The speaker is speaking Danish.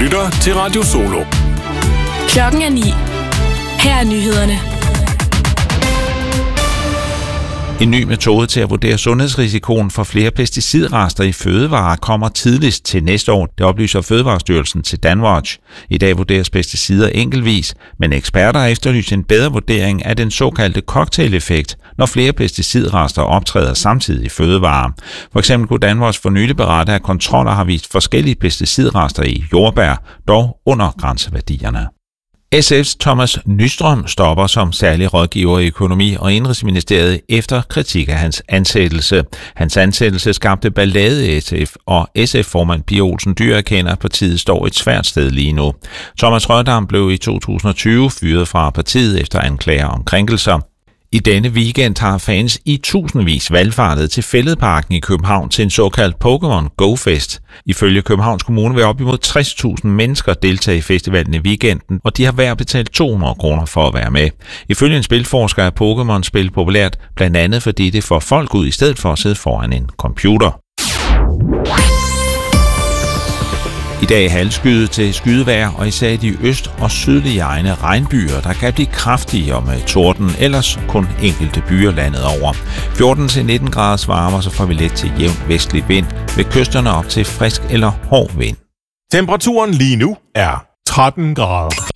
lytter til Radio Solo. Klokken er 9. Her er nyhederne. En ny metode til at vurdere sundhedsrisikoen for flere pesticidrester i fødevarer kommer tidligst til næste år, det oplyser Fødevarestyrelsen til Danwatch. I dag vurderes pesticider enkeltvis, men eksperter har efterlyst en bedre vurdering af den såkaldte cocktaileffekt, når flere pesticidrester optræder samtidig i fødevarer. For eksempel kunne Danwatch for nylig berette, at kontroller har vist forskellige pesticidrester i jordbær, dog under grænseværdierne. SF's Thomas Nystrøm stopper som særlig rådgiver i økonomi- og indrigsministeriet efter kritik af hans ansættelse. Hans ansættelse skabte ballade i SF, og SF-formand Pia Olsen Dyhr erkender, at partiet står et svært sted lige nu. Thomas Rørdam blev i 2020 fyret fra partiet efter anklager om krænkelser. I denne weekend har fans i tusindvis valgfartet til Fælledparken i København til en såkaldt Pokémon Go-fest. Ifølge Københavns Kommune vil op imod 60.000 mennesker deltage i festivalen i weekenden, og de har hver betalt 200 kroner for at være med. Ifølge en spilforsker er Pokémon-spil populært, blandt andet fordi det får folk ud i stedet for at sidde foran en computer. I dag er halvskyet til skydevejr, og især i de øst- og sydlige egne regnbyer, der kan blive kraftigere med torden, ellers kun enkelte byer landet over. 14-19 grader varmere, så får vi let til jævn vestlig vind, ved kysterne op til frisk eller hård vind. Temperaturen lige nu er 13 grader.